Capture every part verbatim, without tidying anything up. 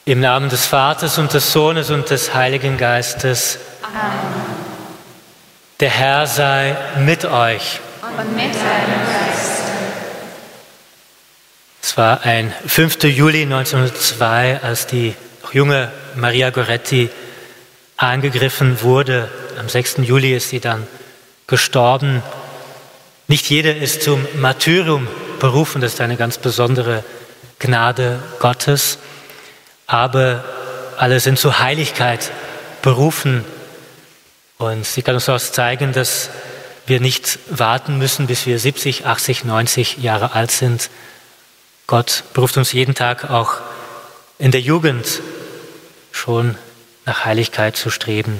Im Namen des Vaters und des Sohnes und des Heiligen Geistes. Amen. Der Herr sei mit euch. Und mit deinem Geist. Es war ein fünfter Juli neunzehnhundertzwei, als die noch junge Maria Goretti angegriffen wurde. Am sechsten Juli ist sie dann gestorben. Nicht jeder ist zum Martyrium berufen, das ist eine ganz besondere Gnade Gottes. Aber alle sind zur Heiligkeit berufen. Und sie kann uns auch zeigen, dass wir nicht warten müssen, bis wir siebzig, achtzig, neunzig Jahre alt sind. Gott beruft uns jeden Tag auch in der Jugend schon nach Heiligkeit zu streben.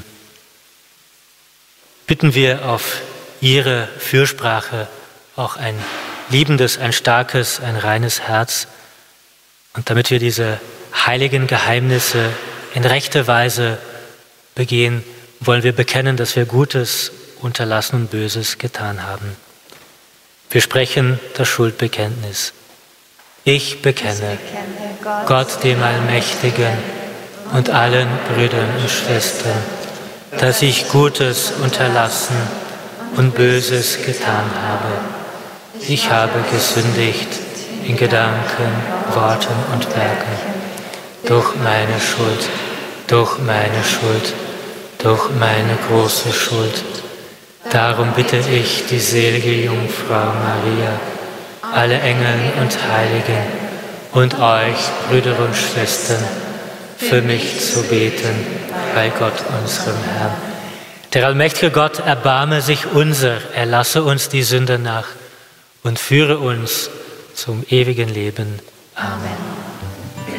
Bitten wir auf ihre Fürsprache auch ein liebendes, ein starkes, ein reines Herz. Und damit wir diese heiligen Geheimnisse in rechter Weise begehen, wollen wir bekennen, dass wir Gutes unterlassen und Böses getan haben. Wir sprechen das Schuldbekenntnis. Ich bekenne Gott, dem Allmächtigen, und allen Brüdern und Schwestern, dass ich Gutes unterlassen und Böses getan habe. Ich habe gesündigt in Gedanken, Worten und Werken. Durch meine Schuld, durch meine Schuld, durch meine große Schuld. Darum bitte ich die selige Jungfrau Maria, alle Engel und Heiligen und euch, Brüder und Schwestern, für mich zu beten bei Gott, unserem Herrn. Der allmächtige Gott erbarme sich unser, er lasse uns die Sünde nach und führe uns zum ewigen Leben. Amen.